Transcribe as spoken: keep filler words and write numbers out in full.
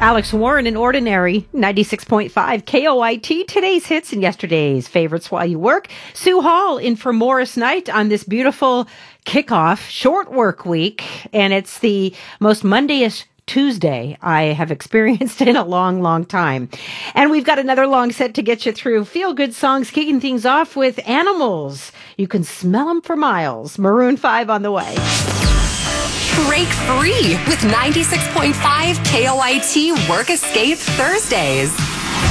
Alex Warren in Ordinary, ninety-six point five K O I T, today's hits and yesterday's favorites while you work. Sue Hall in for Morris Night on this beautiful kickoff short work week. And it's the most Monday-ish Tuesday I have experienced in a long, long time. And we've got another long set to get you through. Feel good songs, kicking things off with Animals. You can smell them for miles. Maroon five on the way. Break free with ninety-six point five K O I T Work Escape Thursdays.